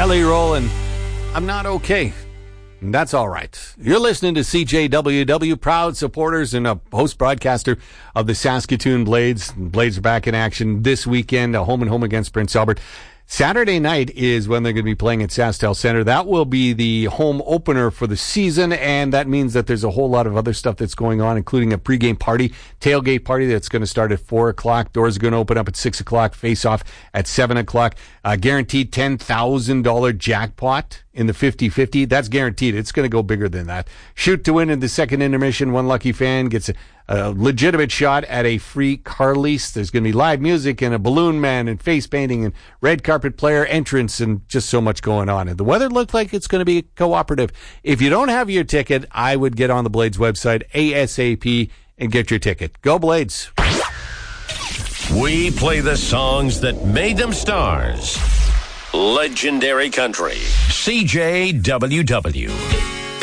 Jelly Roll and I'm Not Okay. And that's all right. You're listening to CJWW, proud supporters and a host broadcaster of the Saskatoon Blades. Blades are back in action this weekend, a home and home against Prince Albert. Saturday night is when they're going to be playing at SaskTel Center. That will be the home opener for the season, and that means that there's a whole lot of other stuff that's going on, including a pregame party, tailgate party that's going to start at 4 o'clock. Doors are going to open up at 6 o'clock, face-off at 7 o'clock. Guaranteed $10,000 jackpot in the 50-50. That's guaranteed. It's going to go bigger than that. Shoot to win in the second intermission. One lucky fan gets a legitimate shot at a free car lease. There's going to be live music and a balloon man and face painting and red carpet player entrance and just so much going on. And the weather looked like it's going to be cooperative. If you don't have your ticket, I would get on the Blades website ASAP and get your ticket. Go Blades. We play the songs that made them stars. Legendary Country. CJWW.